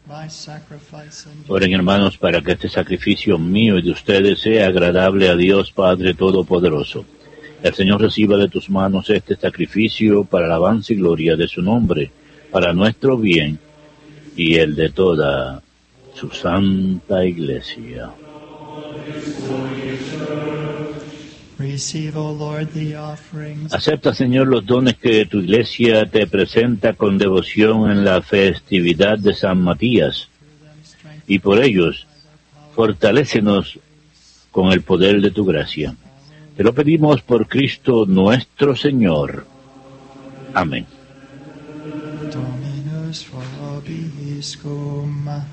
Oren, hermanos, para que este sacrificio mío y de ustedes sea agradable a Dios Padre Todopoderoso. El Señor reciba de tus manos este sacrificio para alabanza y gloria de su nombre, para nuestro bien y el de toda su santa Iglesia. Receive, O Lord, the offerings. Acepta, Señor, los dones que tu Iglesia te presenta con devoción en la festividad de San Matías, y por ellos fortalécenos con el poder de tu gracia. Te lo pedimos por Cristo nuestro Señor. Amén. Dominus vobiscum.